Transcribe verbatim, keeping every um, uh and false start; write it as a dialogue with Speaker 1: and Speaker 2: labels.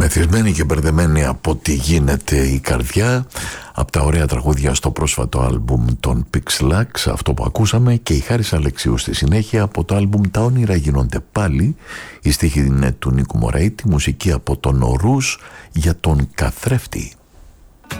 Speaker 1: Μεθυσμένη και μπερδεμένη από τι γίνεται η καρδιά, από τα ωραία τραγούδια στο πρόσφατο άλμπουμ των Pixlax, αυτό που ακούσαμε, και η Χάρης Αλεξίου στη συνέχεια από το άλμπουμ Τα όνειρα γίνονται πάλι. Η στίχη είναι του Νίκου Μωρέιτη, μουσική από τον Ορούς για τον καθρέφτη.